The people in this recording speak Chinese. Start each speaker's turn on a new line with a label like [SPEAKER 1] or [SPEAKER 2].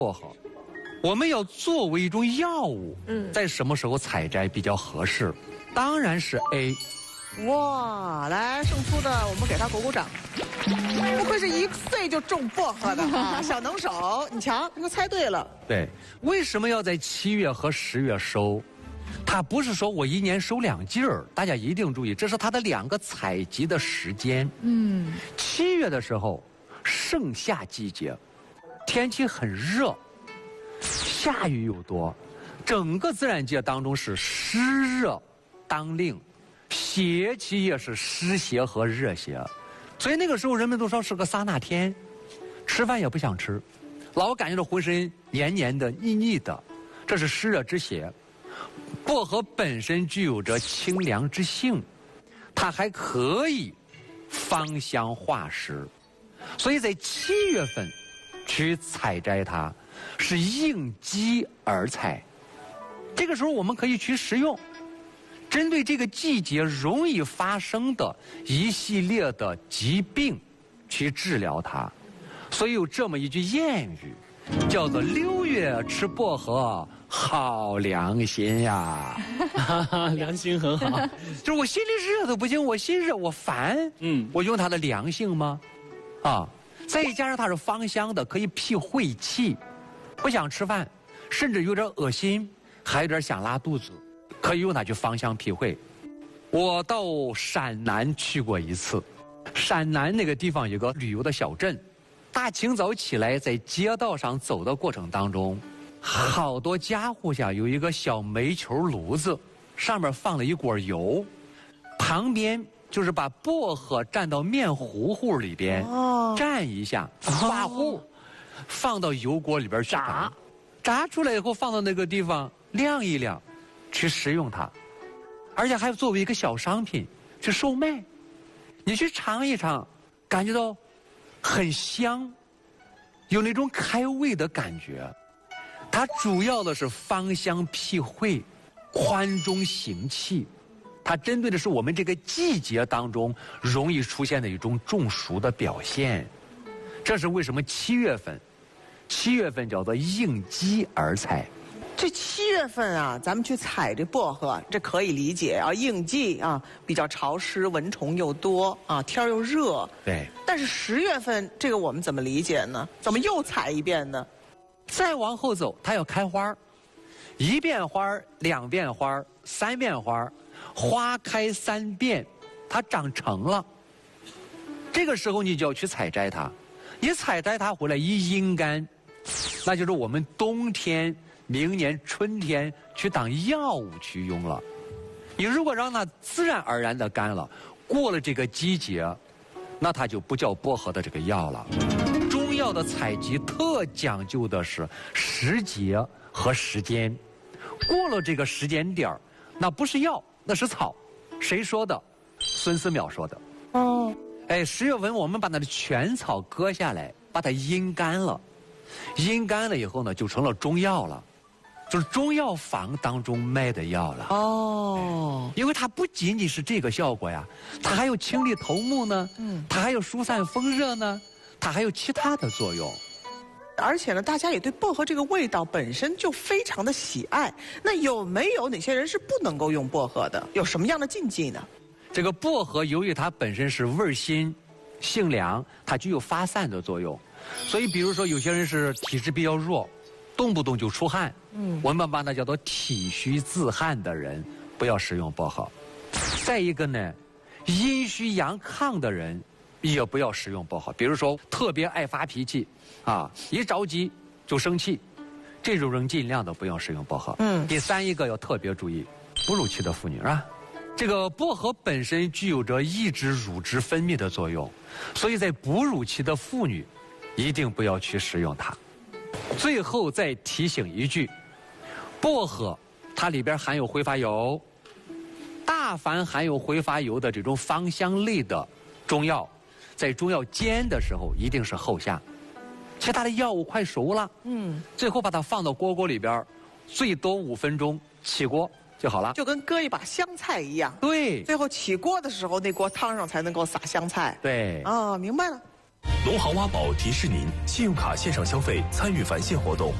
[SPEAKER 1] 薄荷，我们要作为一种药物，在什么时候采摘比较合适？当然是 A。
[SPEAKER 2] 哇，来胜出的，我们给他鼓鼓掌。不愧是1岁就种薄荷的啊，小能手！你瞧，你给我猜对了。
[SPEAKER 1] 对，为什么要在7月和10月收？它不是说我1年收2季儿，大家一定注意，这是它的2个采集的时间。7月的时候，盛夏季节，天气很热，下雨又多，整个自然界当中是湿热当令，邪气也是湿邪和热邪，所以那个时候人们都说是个撒那天，吃饭也不想吃，老感觉到浑身黏黏的、腻腻的，这是湿热之邪。薄荷本身具有着清凉之性，它还可以芳香化湿，所以在7月份去采摘它，是应季而采。这个时候我们可以去食用，针对这个季节容易发生的一系列的疾病去治疗它。所以有这么一句谚语，叫做6月吃薄荷好良心呀。
[SPEAKER 3] 良心很好。
[SPEAKER 1] 就是我心里热都不行，我心热我烦，我用它的凉性吗？啊，再加上它是芳香的，可以辟晦气，不想吃饭，甚至有点恶心，还有点想拉肚子，可以用它去芳香辟秽。我到陕南去过一次，陕南那个地方有个旅游的小镇，大清早起来在街道上走的过程当中，好多家户下有一个小煤球炉子，上面放了一锅油，旁边就是把薄荷蘸到面糊糊里边，蘸一下，发糊，放到油锅里边去炸，炸出来以后放到那个地方晾一晾，去食用它，而且还作为一个小商品去售卖，你去尝一尝，感觉到很香，有那种开胃的感觉。它主要的是芳香辟秽，宽中行气，它针对的是我们这个季节当中容易出现的一种中暑的表现。这是为什么7月份叫做应季而采。
[SPEAKER 2] 这7月份啊，咱们去采这薄荷，这可以理解啊，应季啊，比较潮湿，蚊虫又多啊，天又热。
[SPEAKER 1] 对。
[SPEAKER 2] 但是10月份这个我们怎么理解呢？怎么又采一遍呢？
[SPEAKER 1] 再往后走，它要开花，1遍花、2遍花、3遍花，花开3遍，它长成了。这个时候你就要去采摘它，你采摘它回来一阴干，那就是我们冬天、明年春天去当药物去用了。你如果让它自然而然的干了，过了这个季节，那它就不叫薄荷的这个药了。中药的采集特讲究的是时节和时间，过了这个时间点儿，那不是药，那是草。谁说的？孙思邈说的。10月份我们把它的全草割下来，把它阴干了，阴干了以后呢，就成了中药了，就是中药房当中卖的药了。因为它不仅仅是这个效果呀，它还有清理头目呢，它还有疏散风热呢，它还有其他的作用。
[SPEAKER 2] 而且呢，大家也对薄荷这个味道本身就非常的喜爱。那有没有哪些人是不能够用薄荷的？有什么样的禁忌呢？
[SPEAKER 1] 这个薄荷由于它本身是味辛、性凉，它具有发散的作用，所以比如说有些人是体质比较弱，动不动就出汗，我们把它叫做体虚自汗的人，不要食用薄荷。再一个呢，阴虚阳亢的人也不要食用薄荷，比如说特别爱发脾气啊，一着急就生气，这种人尽量的不要食用薄荷。第三一个要特别注意哺乳期的妇女啊，这个薄荷本身具有着抑制乳汁分泌的作用，所以在哺乳期的妇女一定不要去食用它。最后再提醒一句，薄荷它里边含有挥发油，大凡含有挥发油的这种芳香类的中药，在中药煎的时候一定是后下，其他的药物快熟了，最后把它放到锅里边，最多5分钟起锅就好了，
[SPEAKER 2] 就跟搁一把香菜一样。
[SPEAKER 1] 对，
[SPEAKER 2] 最后起锅的时候，那锅汤上才能够撒香菜。
[SPEAKER 1] 对。
[SPEAKER 2] 明白了。
[SPEAKER 4] 农行挖宝提示您：信用卡线上消费参与返现活动